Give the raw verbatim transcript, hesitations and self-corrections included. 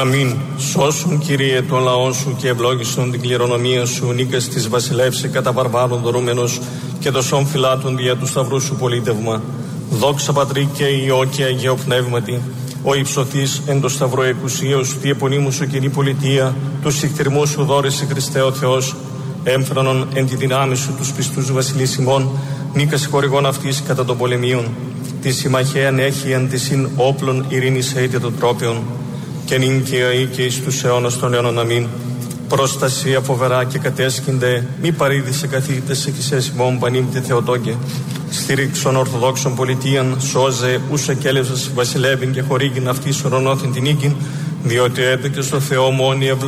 Αμήν. Σώσουν, Κύριε, τον λαό σου και ευλόγησον την κληρονομία σου, νίκας της βασιλεύσε κατά βαρβάρων δωρούμενος και δοσών φυλάτων δια του σταυρού σου πολίτευμα. Δόξα Πατρί και Υιό και Αγίο Πνεύματι, ο υψωθής εν το σταυρό εκουσίως, τη επωνύμου σου κοινή πολιτεία, του συχτηρμού σου δώρεσαι Χριστέ ο Θεός, έμφρανον εν τη δυνάμει σου τους πιστούς βασιλείς ημών, νίκας χορηγών αυτής κατά των πολεμίων, τη συμμαχαίαν έχει εν τη συν όπλων ειρήνης αίτια των τρόπιων, και νυν και αεί και εις τους αιώνας των αιώνων. Αμήν. Προστασία φοβερά και κατέσχυνται, μη παρήδησε καθήτες εκεισές ημών πανύμτε Θεοτόκε. Στήριξον Ορθοδόξων πολιτείαν, σώζε ούσα κέλευσας βασιλεύειν και χορήγην αυτής ορονόθεν την νίκην, διότι έδωκε στο Θεό μόνη ευλογία.